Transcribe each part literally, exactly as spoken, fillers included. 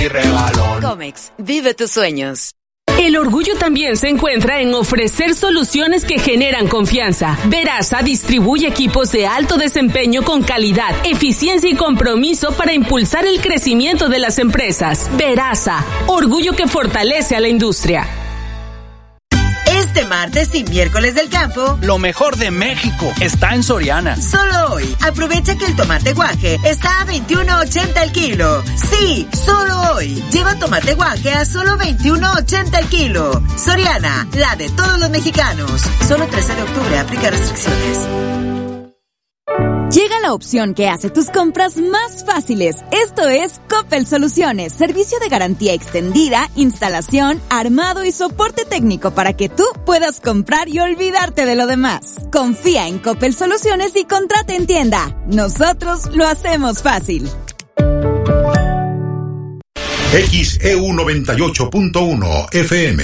y regalón. Comex, vive tus sueños. El orgullo también se encuentra en ofrecer soluciones que generan confianza. Veraza distribuye equipos de alto desempeño con calidad, eficiencia y compromiso para impulsar el crecimiento de las empresas. Veraza, orgullo que fortalece a la industria. Este martes y miércoles del campo, lo mejor de México está en Soriana. Solo hoy, aprovecha que el tomate guaje está a veintiuno ochenta el kilo. Sí, solo hoy. Lleva tomate guaje a solo veintiuno ochenta el kilo. Soriana, la de todos los mexicanos. Solo trece de octubre, aplica restricciones. Llega la opción que hace tus compras más fáciles. Esto es Coppel Soluciones, servicio de garantía extendida, instalación, armado y soporte técnico para que tú puedas comprar y olvidarte de lo demás. Confía en Coppel Soluciones y contrata en tienda. Nosotros lo hacemos fácil. X E U noventa y ocho punto uno F M.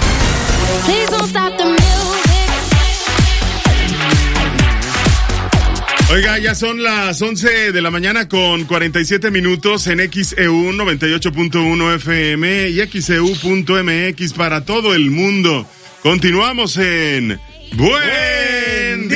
Oiga, ya son las once de la mañana con cuarenta y siete minutos en X E U noventa y ocho punto uno F M y X E U punto M X para todo el mundo. Continuamos en Buen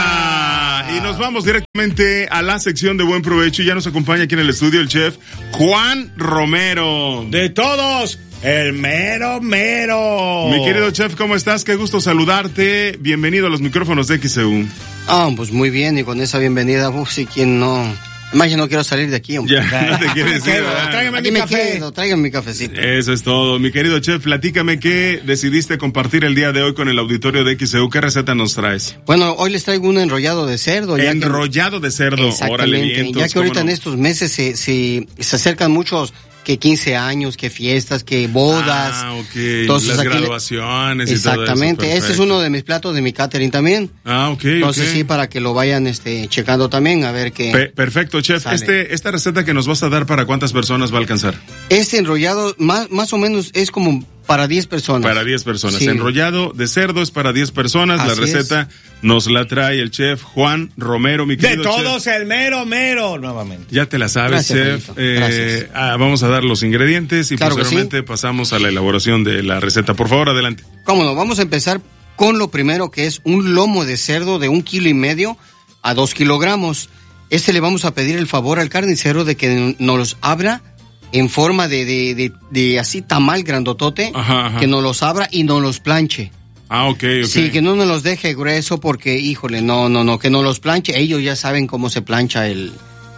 Día. Y nos vamos directamente a la sección de Buen Provecho. Ya nos acompaña aquí en el estudio el chef Juan Romero. De todos, el mero mero. Mi querido chef, ¿cómo estás? Qué gusto saludarte. Bienvenido a los micrófonos de X E U. Ah, pues muy bien, y con esa bienvenida, uf, sí, ¿quién no? Además, yo no quiero salir de aquí, hombre. Ya, no te quieres ir, tráigame mi café. Quedo, tráigame mi cafecito. Eso es todo. Mi querido chef, platícame qué decidiste compartir el día de hoy con el auditorio de X E U. ¿Qué receta nos traes? Bueno, hoy les traigo un enrollado de cerdo. Ya enrollado que... de cerdo. Órale, vientos, ya que ahorita no? en estos meses se, se, se acercan muchos... que quince años, que fiestas, que bodas. Ah, ok. Entonces, las graduaciones le... y todo eso. Exactamente. Este es uno de mis platos de mi catering también. Ah, ok. Entonces okay. sí, para que lo vayan este checando también, a ver qué. Pe- perfecto, chef. Sale. Este, esta receta que nos vas a dar, ¿para cuántas personas va a alcanzar? Este enrollado, más, más o menos, es como para diez personas. Para diez personas. Sí. Enrollado de cerdo es para diez personas. Así la receta es. Nos la trae el chef Juan Romero, mi querido De todos chef. el mero mero, nuevamente. Ya te la sabes, Gracias, chef. Eh, ah, vamos a dar los ingredientes y claro posteriormente sí. pasamos a la elaboración de la receta. Por favor, adelante. Cómo no, vamos a empezar con lo primero, que es un lomo de cerdo de un kilo y medio a dos kilogramos. Este le vamos a pedir el favor al carnicero de que nos los abra en forma de, de, de, de así tamal grandotote, ajá, ajá. que nos los abra y nos los planche. Ah, ok, ok. Sí, que no nos los deje grueso porque, híjole, no, no, no, que nos los planche. Ellos ya saben cómo se plancha el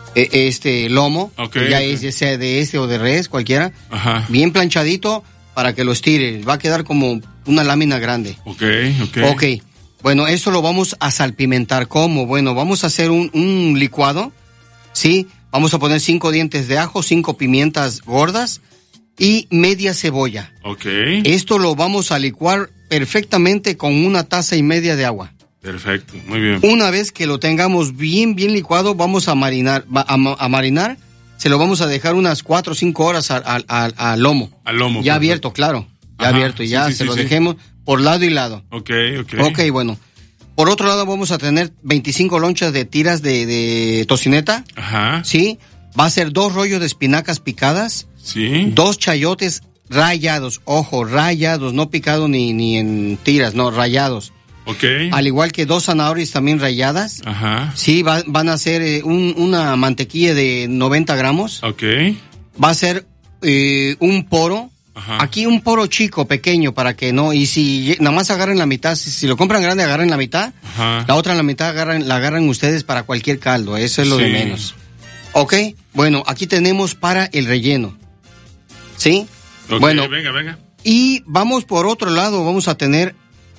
este lomo, okay, ya okay. es ya sea de este o de res, cualquiera. Ajá. Bien planchadito para que lo estire. Va a quedar como una lámina grande. Ok, ok. Ok, bueno, eso lo vamos a salpimentar. ¿Cómo? Bueno, vamos a hacer un, un licuado, ¿sí? Vamos a poner cinco dientes de ajo, cinco pimientas gordas y media cebolla. Ok. Esto lo vamos a licuar perfectamente con una taza y media de agua. Perfecto, muy bien. Una vez que lo tengamos bien, bien licuado, vamos a marinar, a, a marinar, se lo vamos a dejar unas cuatro o cinco horas al, al, al, al lomo. Al lomo. Ya perfecto. abierto, claro, ya Ajá, abierto, y ya sí, sí, se sí, lo sí. dejemos por lado y lado. Ok, ok. Ok, bueno. Por otro lado vamos a tener veinticinco lonchas de tiras de, de tocineta. Ajá. Sí. Va a ser dos rollos de espinacas picadas. Sí. Dos chayotes rayados, ojo, rayados, no picados ni, ni en tiras, no, rayados. Ok. Al igual que dos zanahorias también rayadas. Ajá. Sí, va, van a ser eh, un, una mantequilla de noventa gramos. Ok. Va a ser eh, un poro. Ajá. Aquí un poro chico, pequeño, para que no, y si nada más agarren la mitad, si, si lo compran grande, agarren la mitad. Ajá. La otra en la mitad agarran, la agarran ustedes para cualquier caldo, eso es lo Sí. de menos. Ok, bueno, aquí tenemos para el relleno. ¿Sí? Ok, bueno, venga, venga. y vamos por otro lado, vamos a tener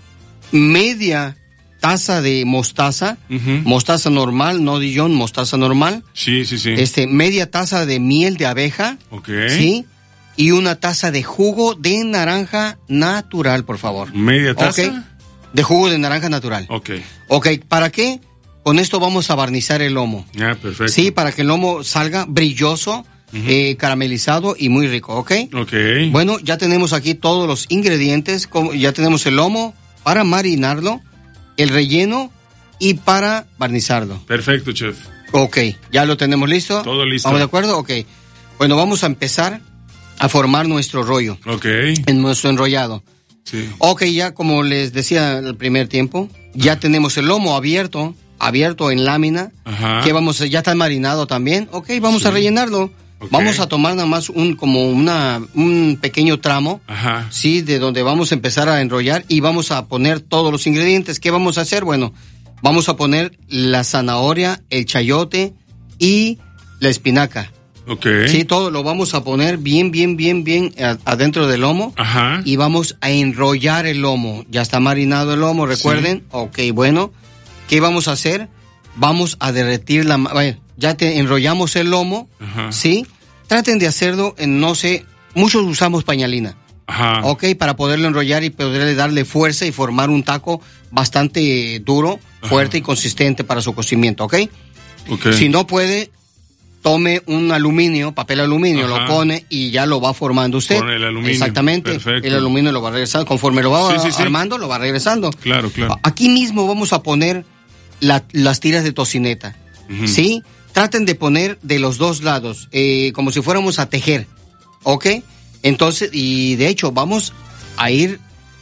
media taza de mostaza, Uh-huh. mostaza normal, no Dijon, mostaza normal. Sí, sí, sí. Este, media taza de miel de abeja. Ok. ¿Sí? Y una taza de jugo de naranja natural, por favor. ¿Media taza? Ok. De jugo de naranja natural. Ok. Ok, ¿para qué? Con esto vamos a barnizar el lomo. Ah, perfecto. Sí, para que el lomo salga brilloso, uh-huh. eh, caramelizado y muy rico, ¿ok? Ok. Bueno, ya tenemos aquí todos los ingredientes, como ya tenemos el lomo para marinarlo, el relleno y para barnizarlo. Perfecto, chef. Ok, ya lo tenemos listo. Todo listo. ¿Estamos de acuerdo? Ok. Bueno, vamos a empezar a formar nuestro rollo. Ok. En nuestro enrollado. Sí. Ok, ya como les decía el primer tiempo, ya Ajá. tenemos el lomo abierto, abierto en lámina. Ajá. Que vamos, ya está marinado también. Ok, vamos sí. a rellenarlo. Okay. Vamos a tomar nada más un, como una, un pequeño tramo, Ajá. sí, de donde vamos a empezar a enrollar y vamos a poner todos los ingredientes. ¿Qué vamos a hacer? Bueno, vamos a poner la zanahoria, el chayote y la espinaca. Okay. Sí, todo lo vamos a poner bien, bien, bien, bien adentro del lomo. Ajá. Y vamos a enrollar el lomo. Ya está marinado el lomo, recuerden. Sí. Ok, bueno, ¿qué vamos a hacer? Vamos a derretir la... Bueno, ya te enrollamos el lomo, Ajá. ¿sí? Traten de hacerlo en, no sé, muchos usamos pañalina. Ajá. Ok, para poderlo enrollar y poderle darle fuerza y formar un taco bastante duro, fuerte Ajá. y consistente para su cocimiento, ¿ok? Ok. Si no puede, tome un aluminio, papel aluminio, Ajá. lo pone y ya lo va formando usted. Pone el aluminio. Exactamente. Perfecto. El aluminio lo va regresando, conforme lo va sí, sí, sí. armando, lo va regresando. Claro, claro. Aquí mismo vamos a poner la, las tiras de tocineta. Uh-huh. ¿Sí? Traten de poner de los dos lados, eh, como si fuéramos a tejer, ¿ok? Entonces, y de hecho, vamos a ir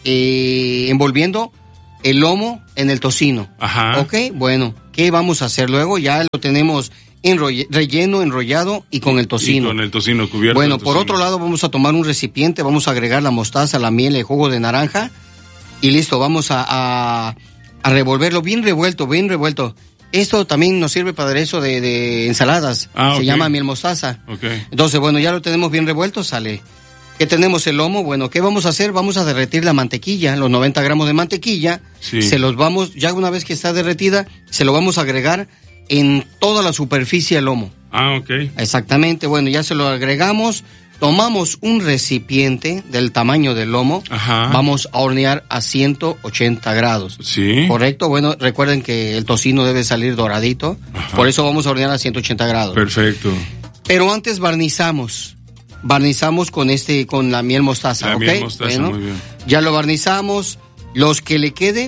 eh, envolviendo el lomo en el tocino, Ajá. ¿ok? Bueno, ¿qué vamos a hacer luego? Ya lo tenemos enroll- relleno, enrollado y con el tocino. Y con el tocino cubierto. Bueno, tocino. Por otro lado, vamos a tomar un recipiente, vamos a agregar la mostaza, la miel, el jugo de naranja y listo, vamos a, a, a revolverlo bien revuelto, bien revuelto. Esto también nos sirve para eso de, de ensaladas. Ah, Se okay. llama miel mostaza. Okay. Entonces, bueno, ya lo tenemos bien revuelto, sale. ¿Qué tenemos el lomo? Bueno, ¿qué vamos a hacer? Vamos a derretir la mantequilla, los noventa gramos de mantequilla. Sí. Se los vamos, ya una vez que está derretida, se lo vamos a agregar en toda la superficie del lomo. Ah, ok. Exactamente, bueno, ya se lo agregamos. Tomamos un recipiente del tamaño del lomo, Ajá. vamos a hornear a ciento ochenta grados. Sí. ¿Correcto? Bueno, recuerden que el tocino debe salir doradito, Ajá. por eso vamos a hornear a ciento ochenta grados. Perfecto. Pero antes barnizamos, barnizamos con este, con la miel mostaza, la ¿ok? Miel mostaza, bueno, muy bien. Ya lo barnizamos, los que le quede,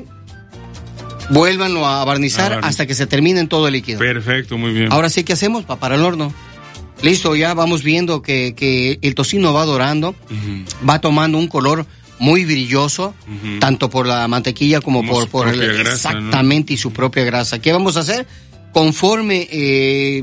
vuélvanlo a barnizar a barniz- hasta que se termine todo el líquido. Perfecto, muy bien. Ahora sí, ¿qué hacemos? Va para el horno. Listo, ya vamos viendo que, que el tocino va dorando, uh-huh. va tomando un color muy brilloso, uh-huh. tanto por la mantequilla como, como por, por el, grasa, exactamente, ¿no? Y su propia grasa. ¿Qué vamos a hacer? Conforme eh,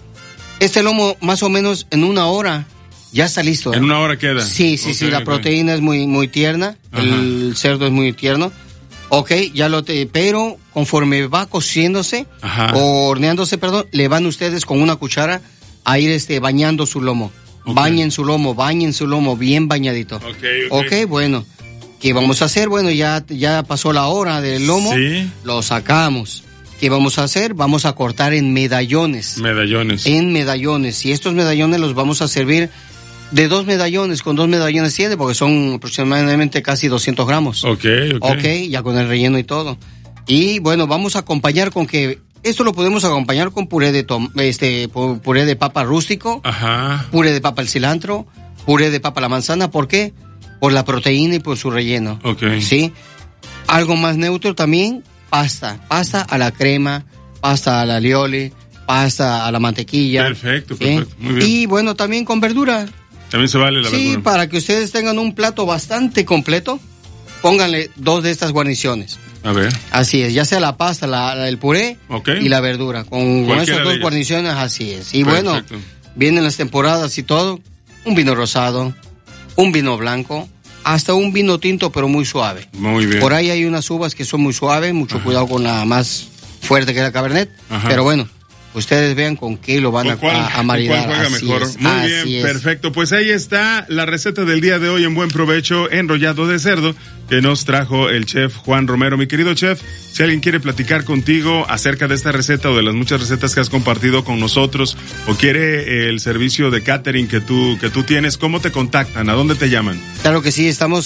este lomo, más o menos en una hora, ya está listo. ¿eh? ¿En una hora queda? Sí, sí, okay, sí, la okay. proteína es muy, muy tierna, Ajá. el cerdo es muy tierno. Ok, ya lo te, pero conforme va cociéndose, Ajá. o horneándose, perdón, le van ustedes con una cuchara a ir este bañando su lomo. Okay. Bañen su lomo, bañen su lomo bien bañadito. Okay, okay. ok, bueno. ¿Qué vamos a hacer? Bueno, ya, ya pasó la hora del lomo. Sí. Lo sacamos. ¿Qué vamos a hacer? Vamos a cortar en medallones. Medallones. En medallones. Y estos medallones los vamos a servir de dos medallones, con dos medallones siete, porque son aproximadamente casi doscientos gramos. Ok, ok. Ok, ya con el relleno y todo. Y bueno, vamos a acompañar con que... Esto lo podemos acompañar con puré de tom, este puré de papa rústico, Ajá. puré de papa al cilantro, puré de papa a la manzana. ¿Por qué? Por la proteína y por su relleno. Okay. ¿Sí? Algo más neutro también, pasta. Pasta a la crema, pasta a la alioli, pasta a la mantequilla. Perfecto, ¿sí? perfecto. Muy bien. Y bueno, también con verdura. También se vale la sí, verdura. Sí, para que ustedes tengan un plato bastante completo, pónganle dos de estas guarniciones. A ver. Así es, ya sea la pasta, la, la, el puré okay. y la verdura. Con, con esas dos guarniciones, así es. Y Perfecto. Bueno, vienen las temporadas y todo. Un vino rosado, un vino blanco, hasta un vino tinto, pero muy suave. Muy bien. Por ahí hay unas uvas que son muy suaves, mucho Ajá. cuidado con la más fuerte que es la Cabernet. Ajá. Pero bueno, ustedes vean con qué lo van a, cuál, a, a maridar. ¿Cuál juega así mejor? Es, Muy así bien, es. Perfecto. Pues ahí está la receta del día de hoy en Buen Provecho, enrollado de cerdo, que nos trajo el chef Juan Romero. Mi querido chef, si alguien quiere platicar contigo acerca de esta receta o de las muchas recetas que has compartido con nosotros, o quiere el servicio de catering que tú, que tú tienes, ¿cómo te contactan? ¿A dónde te llaman? Claro que sí, estamos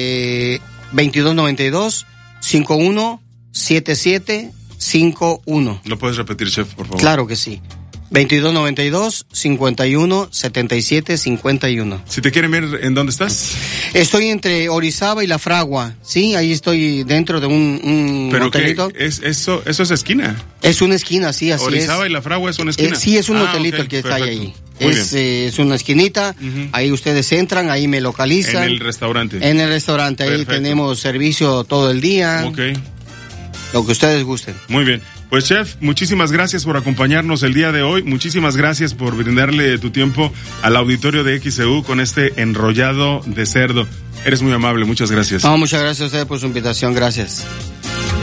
eh, veintidós noventa y dos, cincuenta y uno setenta y siete cincuenta y uno. ¿Lo puedes repetir, chef, por favor? Claro que sí. veintidós noventa y dos, cincuenta y uno, setenta y siete, cincuenta y uno. Si te quieren ver, ¿en dónde estás? Estoy entre Orizaba y La Fragua, sí, ahí estoy dentro de un, un ¿Pero hotelito. qué? ¿Es, eso, ¿Eso es esquina? Es una esquina, sí, así Orizaba es. Orizaba y La Fragua es una esquina. Eh, sí, es un ah, hotelito okay, el que perfecto. está ahí. Muy Es, eh, es una esquinita, uh-huh. Ahí ustedes entran, ahí me localizan. En el restaurante. En el restaurante, perfecto. Ahí tenemos servicio todo el día. Ok. Lo que ustedes gusten. Muy bien. Pues, chef, muchísimas gracias por acompañarnos el día de hoy. Muchísimas gracias por brindarle tu tiempo al auditorio de X E U con este enrollado de cerdo. Eres muy amable, muchas gracias. No, muchas gracias a ustedes por su invitación, gracias.